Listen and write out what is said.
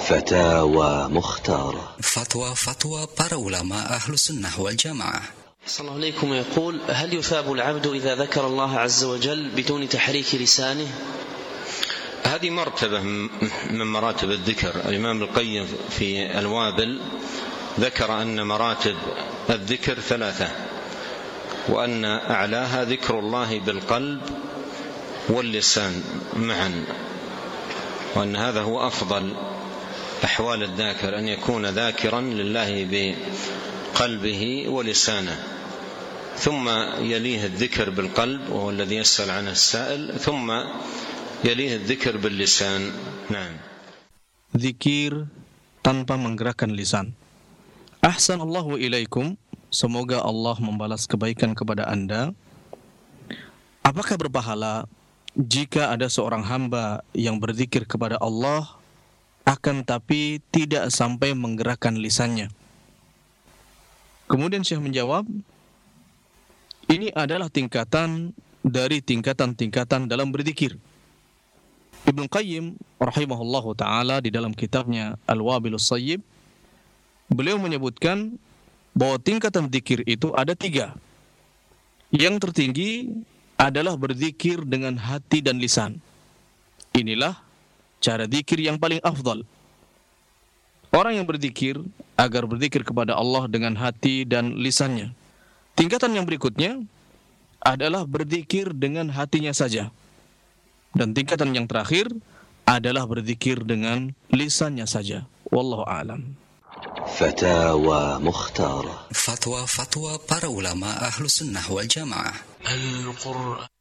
فتاوى مختارة. فتوى para ulama أهل السنة والجماعة. صلى الله عليكم يقول: هل يثاب العبد إذا ذكر الله عز وجل بدون تحريك لسانه؟ هذه مرتبة من مراتب الذكر. الإمام القيم في الوابل ذكر أن مراتب الذكر 3، وأن أعلاها ذكر الله بالقلب واللسان معا، وأن هذا هو أفضل أحوال الذاكر، أن يكون ذاكرا لله بقلبه ولسانه، ثم يليه الذكر بالقلب وهو الذي يسأل عنه السائل، ثم يليه الذكر باللسان. نعم. Zikir tanpa menggerakkan lisan. Ahsanallahu ilaikum. Semoga Allah membalas kebaikan kepada Anda. Apakah berpahala jika ada seorang hamba yang berzikir kepada Allah akan tapi tidak sampai menggerakkan lisannya? Kemudian Syekh menjawab, ini adalah tingkatan dari tingkatan-tingkatan dalam berzikir. Ibnu Qayyim rahimahullahu ta'ala di dalam kitabnya Al-Wabilus Sayyib, beliau menyebutkan bahwa tingkatan zikir itu ada 3. Yang tertinggi adalah berzikir dengan hati dan lisan. Inilah cara zikir yang paling afdal. Orang yang berzikir agar berzikir kepada Allah dengan hati dan lisannya. Tingkatan yang berikutnya adalah berzikir dengan hatinya saja. Dan tingkatan yang terakhir adalah berzikir dengan lisannya saja. Wallahu a'lam. فتاوى مختارة. Fatwa para ulama Ahlu Sunnah wal Jamaah. القرآن